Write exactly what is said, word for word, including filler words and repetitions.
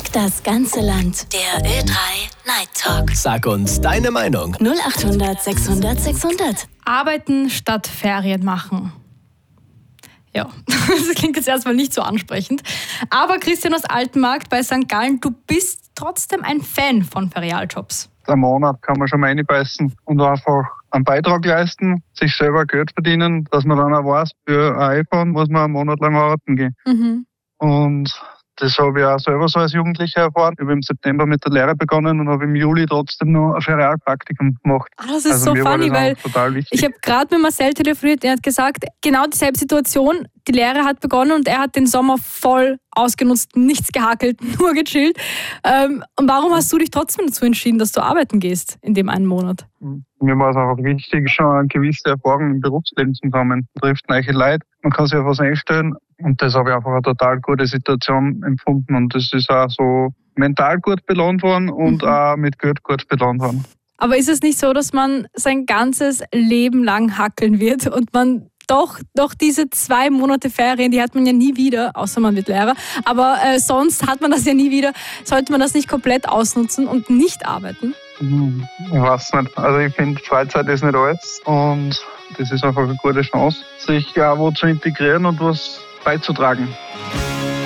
Frag das ganze Land. Der Ö drei Night Talk. Sag uns deine Meinung. null acht hundert sechshundert sechshundert. Arbeiten statt Ferien machen. Ja, das klingt jetzt erstmal nicht so ansprechend. Aber Christian aus Altenmarkt bei Sankt Gallen, du bist trotzdem ein Fan von Ferialjobs. Einen Monat kann man schon mal reinbeißen und einfach einen Beitrag leisten, sich selber Geld verdienen, dass man dann auch weiß, für ein iPhone muss man einen Monat lang arbeiten gehen. Mhm. Und das habe ich auch selber so als Jugendlicher erfahren. Ich habe im September mit der Lehre begonnen und habe im Juli trotzdem noch ein Ferialpraktikum gemacht. Ah, das ist also so mir funny, war weil das total wichtig. ich habe gerade mit Marcel telefoniert, er hat gesagt, genau dieselbe Situation, die Lehre hat begonnen und er hat den Sommer voll ausgenutzt, nichts gehackelt, nur gechillt. Ähm, und warum hast du dich trotzdem dazu entschieden, dass du arbeiten gehst in dem einen Monat? Mir war es einfach wichtig, schon eine gewisse Erfahrung im Berufsleben zu sammeln. Man trifft neue Leute, man kann sich auf was einstellen und das habe ich einfach eine total gute Situation empfunden und das ist auch so mental gut belohnt worden und mhm. auch mit Geld gut belohnt worden. Aber ist es nicht so, dass man sein ganzes Leben lang hackeln wird und man doch, doch diese zwei Monate Ferien, die hat man ja nie wieder, außer man wird Lehrer, aber äh, sonst hat man das ja nie wieder. Sollte man das nicht komplett ausnutzen und nicht arbeiten? Ich weiß nicht. Also ich finde, Freizeit ist nicht alles und das ist einfach eine gute Chance, sich auch wo zu integrieren und was beizutragen.